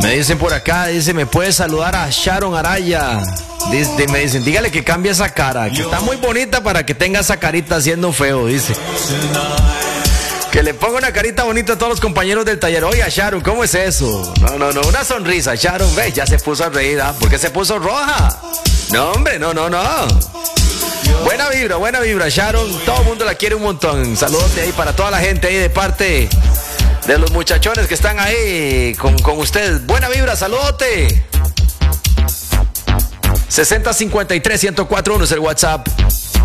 Me dicen por acá, dice, ¿me puedes saludar a Sharon Araya? Me dicen, dígale que cambie esa cara, que está muy bonita para que tenga esa carita haciendo feo, dice. Que le ponga una carita bonita a todos los compañeros del taller. Oiga, Sharon, ¿cómo es eso? No, una sonrisa. Sharon, ve, ya se puso a reír, ¿ah? ¿Por qué se puso roja? No, hombre, no. Buena vibra, Sharon. Todo el mundo la quiere un montón. Saludos de ahí para toda la gente ahí de parte de los muchachones que están ahí con ustedes. Buena vibra, saludote. 6053-1041 es el WhatsApp.